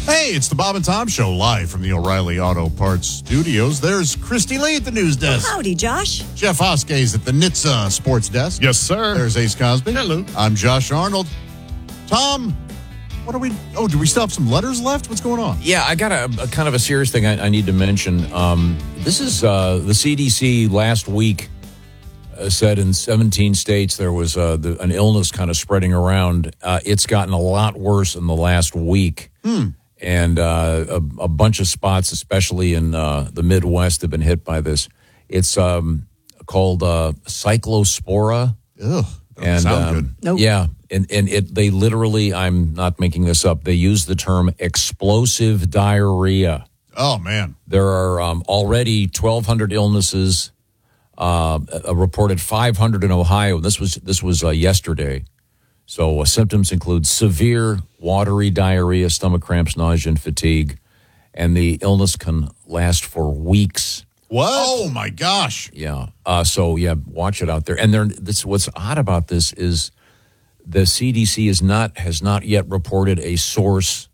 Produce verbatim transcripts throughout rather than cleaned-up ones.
Hey, it's the Bob and Tom Show live from the O'Reilly Auto Parts Studios. There's Christy Lee at the news desk. Howdy, Josh. Jeff Hoskay's at the N H T S A Sports Desk. Yes, sir. There's Ace Cosby. Hello. I'm Josh Arnold. Tom, what are we... Oh, do we still have some letters left? What's going on? Yeah, I got a, a kind of a serious thing I, I need to mention. Um, this is uh, the C D C last week uh, said in seventeen states there was uh, the, an illness kind of spreading around. Uh, it's gotten a lot worse in the last week. Hmm. And uh, a, a bunch of spots, especially in uh, the Midwest, have been hit by this. It's um, called uh, cyclospora. Ugh, doesn't and sound um, good. Nope. Yeah, and and it they literally, I'm not making this up, they use the term explosive diarrhea. Oh, man. There are um, already twelve hundred illnesses, uh, a reported five hundred in Ohio. This was this was uh, yesterday. So uh, symptoms include severe watery diarrhea, stomach cramps, nausea, and fatigue. And the illness can last for weeks. What? Oh, my gosh. Yeah. Uh, so, yeah, watch it out there. And there, this, what's odd about this is the C D C is not has not yet reported a source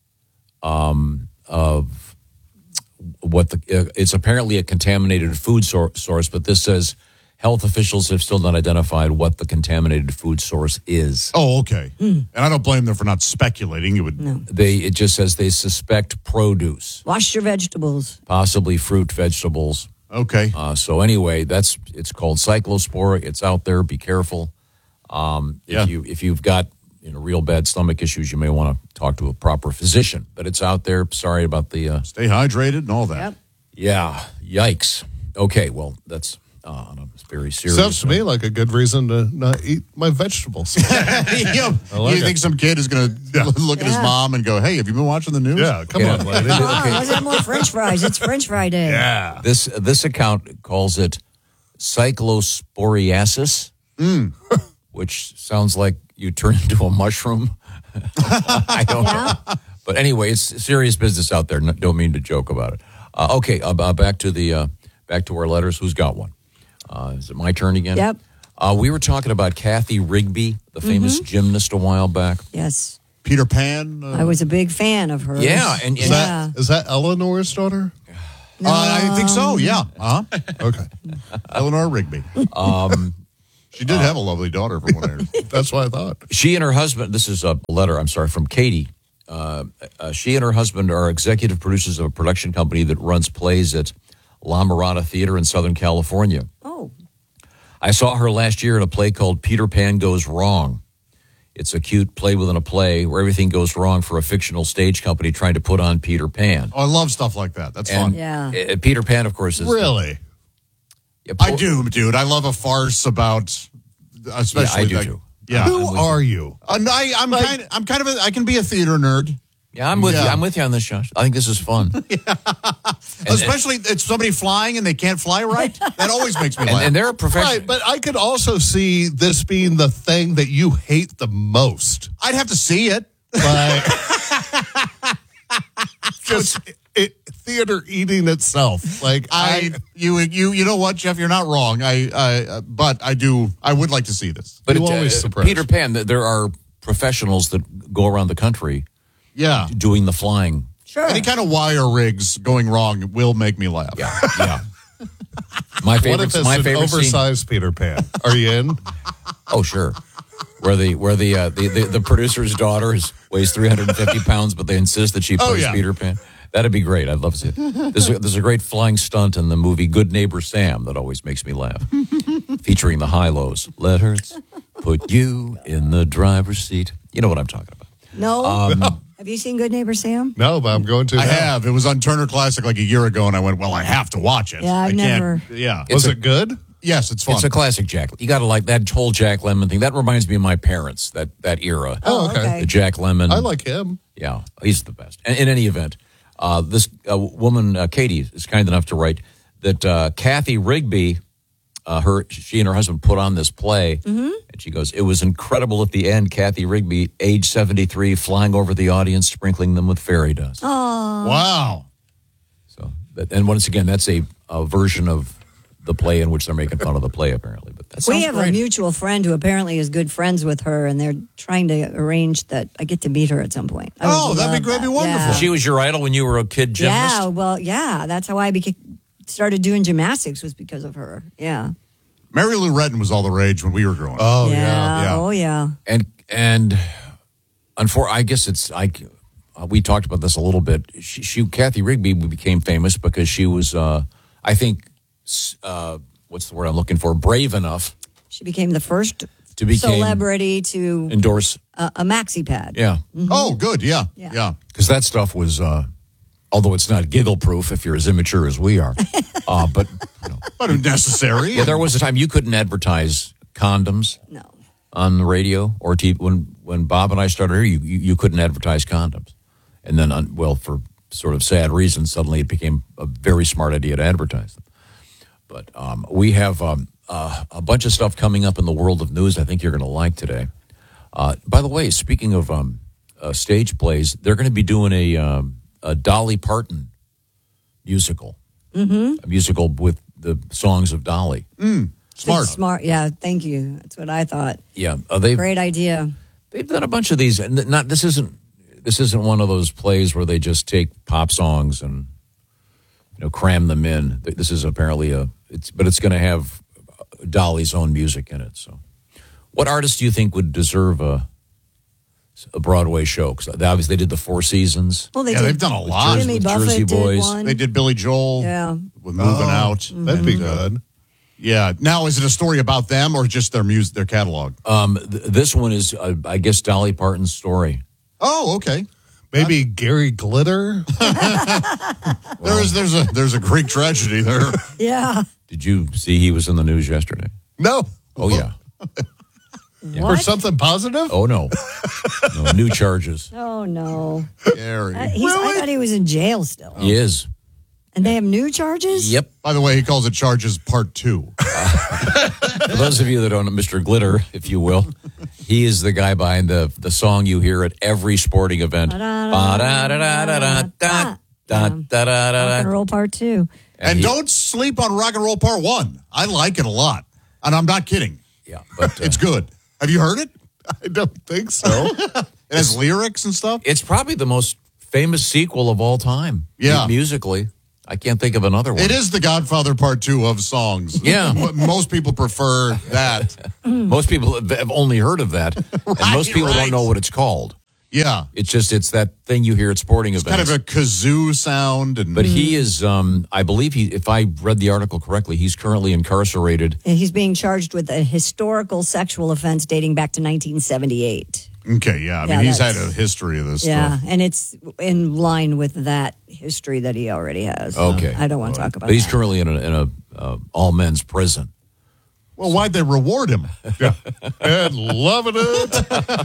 um, of what the uh, it's apparently a contaminated food sor- source, but this says health officials have still not identified what the contaminated food source is. Oh, okay. And I don't blame them for not speculating. You would. No. They it just says they suspect produce, Wash your vegetables. possibly fruit, vegetables. Okay. Uh, so anyway, that's it's called cyclospora. It's out there. Be careful. Um, if Yeah. you if you've got you know real bad stomach issues, you may want to talk to a proper physician. But it's out there. Sorry about the. Uh, Stay hydrated and all that. Yep. yeah. Yikes. Okay. Well, that's uh, on a very serious. Sounds to me note. like a good reason to not eat my vegetables. Yeah. like you it. think some kid is going to Yeah. look at his Yeah. mom and go, hey, have you been watching the news? Yeah, come Yeah. on, lady. Oh, let's have more French fries. It's French fry day. Yeah. This this account calls it cyclosporiasis, which sounds like you turn into a mushroom. I don't know. But anyway, it's serious business out there. No, don't mean to joke about it. Uh, okay, uh, uh, back to the uh, back to our letters. Who's got one? Uh, is it my turn again? Yep. Uh, we were talking about Kathy Rigby, the famous gymnast, a while back. Yes. Peter Pan? Uh, I was a big fan of hers. Yeah, and, Is and Yeah. that is that Eleanor's daughter? uh, I think so, yeah. Uh-huh. Okay, Eleanor Rigby. um, She did have a lovely daughter from what I heard. that's what I thought. she and her husband, this is a letter, I'm sorry, from Katie. Uh, uh, she and her husband are executive producers of a production company that runs plays at La Mirada Theater in Southern California. Oh, I saw her last year in a play called Peter Pan Goes Wrong. It's a cute play within a play where everything goes wrong for a fictional stage company trying to put on Peter Pan. Oh, I love stuff like that. That's And fun. Yeah. uh, Peter Pan, of course, is... Really? Yeah, I poor- do, dude. I love a farce about, especially. Yeah, I do like, too. Yeah. Who are you? Uh, no, I, I'm kind. I'm kind of. A, I can be a theater nerd, Yeah, I'm with Yeah. you. I'm with you on this, Josh. I think this is fun. And- especially it's somebody flying and they can't fly right. That always makes me And, laugh. and they're a professional. Right, but I could also see this being the thing that you hate the most. I'd have to see it. Like, just it, theater eating itself. Like I, you, you, you know what, Jeff? You're not wrong. I, I, uh, but I do. I would like to see this. But You it, always uh, suppress. Peter Pan, th- there are professionals that go around the country Yeah. doing the flying. sure. Any kind of wire rigs going wrong will make me laugh. Yeah, yeah. My what favorite, if it's my an favorite scene. oversized Peter Pan? Are you in? Oh, sure. Where the where the uh, the, the the producer's daughter is, weighs three hundred fifty pounds, but they insist that she plays Oh, yeah. Peter Pan. That'd be great. I'd love to see it. There's a, there's a great flying stunt in the movie Good Neighbor Sam that always makes me laugh, featuring the high-lows. Letters put you in the driver's seat. You know what I'm talking about. no. Um, Have you seen Good Neighbor Sam? No, but I'm going to. I now. have. It was on Turner Classic like a year ago, and I went, "Well, I have to watch it." Yeah, I've I can't- never- Yeah. It's Was a- it good? Yes, it's fun. It's a classic Jack. You got to like that whole Jack Lemmon thing. That reminds me of my parents, that that era. Oh, okay. The Jack Lemmon. I like him. Yeah, he's the best. And in any event, uh, this uh, woman, uh, Katie, is kind enough to write that uh, Kathy Rigby, uh, her, she and her husband put on this play, and she goes, "It was incredible at the end. Kathy Rigby, age seventy-three, flying over the audience, sprinkling them with fairy dust." Oh, Wow. So, that, and once again, that's a, a version of the play in which they're making fun of the play, apparently. But that We sounds have great. a mutual friend who apparently is good friends with her, and they're trying to arrange that I get to meet her at some point. I Oh, would that'd be love great. That'd be that. wonderful. Yeah. She was your idol when you were a kid gymnast? Yeah, well, yeah, that's how I became, started doing gymnastics was because of her. Yeah. Mary Lou Retton was all the rage when we were growing up. Oh, yeah. yeah. yeah. Oh, yeah. And, and unfor- I guess it's, I, uh, we talked about this a little bit. She, she Kathy Rigby became famous because she was, uh, I think, s- uh, what's the word I'm looking for? Brave enough She became the first to become celebrity to endorse. uh, a maxi pad. Yeah. Oh, good. Yeah. Yeah. Yeah. Because that stuff was, uh, although it's not giggle proof if you're as immature as we are, uh, but you know, But necessary. yeah, there was a time you couldn't advertise condoms No. on the radio or T V. When when Bob and I started here, you you, you couldn't advertise condoms, and then on, well, for sort of sad reasons, suddenly it became a very smart idea to advertise them. But um, we have um, uh, a bunch of stuff coming up in the world of news. I think you're going to like today. Uh, by the way, speaking of um, uh, stage plays, they're going to be doing a, um, a Dolly Parton musical, mm-hmm. a musical with the songs of Dolly. Smart. Smart. Yeah, thank you. That's what I thought. Yeah, uh, they've Great idea. they've done a bunch of these, and not this isn't this isn't one of those plays where they just take pop songs and you know cram them in. This is apparently a it's, but it's going to have Dolly's own music in it. So, what artist do you think would deserve a a Broadway show? Because obviously they did the Four Seasons. Well, they Yeah, did, they've done a lot. Jersey- Jimmy with Buffett Jersey did Boys. one. They did Billy Joel Yeah. with Moving Oh, Out. That'd be good. Yeah. Now, is it a story about them or just their music, their catalog? Um, th- this one is, uh, I guess, Dolly Parton's story. Oh, okay. Maybe Gary Glitter. There is there's a there's a Greek tragedy there. Yeah. Did you see he was in the news yesterday? No. Oh yeah. For What? something positive? Oh no. No new charges. Oh, no. Gary. Uh, he's, I thought he was in jail still. He is. And they have new charges? Yep. By the way, he calls it charges part two. For those of you that don't know Mister Glitter, if you will, he is the guy behind the the song you hear at every sporting event. Ba-da-da-da-da-da-da, da-da-da-da-da. Rock and roll part two. And he- don't sleep on Rock and Roll Part One. I like it a lot, and I'm not kidding. Yeah, but uh, It's good. Have you heard it? I don't think so. It has lyrics and stuff. it's probably the most famous sequel of all time. Yeah. mu- musically, I can't think of another one. It is the Godfather Part Two of songs. Yeah. But most people prefer that. Most people have- have only heard of that, and most Right, people right. don't know what it's called. Yeah. It's just it's that thing you hear at sporting Kind events. of a kazoo sound. And But he is, um, I believe he, if I read the article correctly, he's currently incarcerated. And he's being charged with a historical sexual offense dating back to nineteen seventy-eight. Okay, yeah. I mean, Yeah, he's had that's- a history of this Yeah, stuff. and it's in line with that history that he already has. Okay. I don't want to talk about But he's that. currently in a, in a uh, all men's prison. Well, why'd they reward him? And loving it.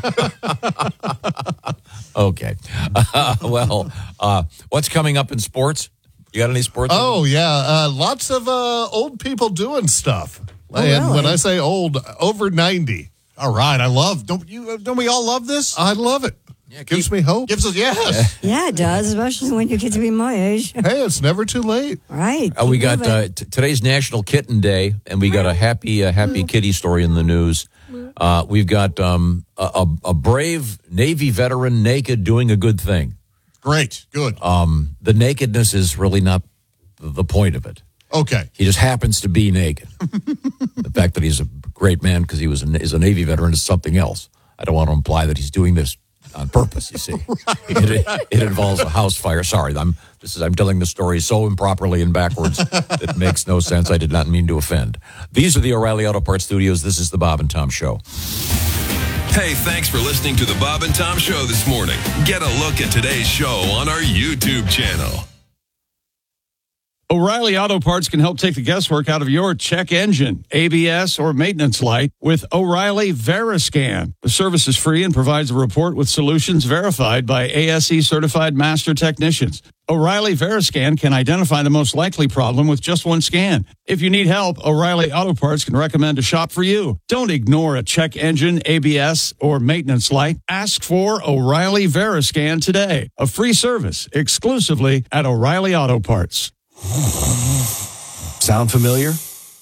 Okay. well, uh, what's coming up in sports? You got any sports? Oh, yeah. Uh, lots of uh, old people doing stuff. and when really? I say old, over ninety. All right, I love. Don't you? Don't we all love this? I love it. Yeah, Gives keep- me hope. Gives us yes. Yeah, it does, especially when you get to be my age. Hey, it's never too late. Right. Uh, we keep got moving. uh, t- today's National Kitten Day, and we got a happy, uh, happy kitty story in the news. Uh, we've got um, a, a, a brave Navy veteran naked doing a good thing. Great, good. Um, the nakedness is really not the point of it. Okay, He just happens to be naked. The fact that he's a great man because he was a, is a Navy veteran is something else. I don't want to imply that he's doing this on purpose. You see, it, it involves a house fire. Sorry, I'm this is I'm telling the story so improperly and backwards that it makes no sense. I did not mean to offend. These are the O'Reilly Auto Parts Studios. This is the Bob and Tom Show. Hey, thanks for listening to the Bob and Tom Show this morning. Get a look at today's show on our YouTube channel. O'Reilly Auto Parts can help take the guesswork out of your check engine, A B S, or maintenance light with O'Reilly Veriscan. The service is free and provides a report with solutions verified by A S E certified master technicians. O'Reilly Veriscan can identify the most likely problem with just one scan. If you need help, O'Reilly Auto Parts can recommend a shop for you. Don't ignore a check engine, A B S, or maintenance light. Ask for O'Reilly Veriscan today. A free service exclusively at O'Reilly Auto Parts. Sound familiar?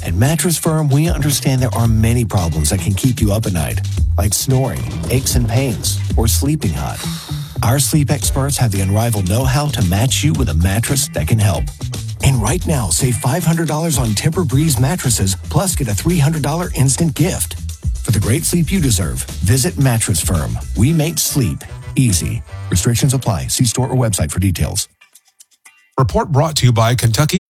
At Mattress Firm, we understand there are many problems that can keep you up at night, like snoring, aches and pains, or sleeping hot. Our sleep experts have the unrivaled know-how to match you with a mattress that can help. And right now, save five hundred dollars on Tempur-Breeze mattresses, plus get a three hundred dollars instant gift. For the great sleep you deserve, visit Mattress Firm. We make sleep easy. Restrictions apply. See store or website for details. Report brought to you by Kentucky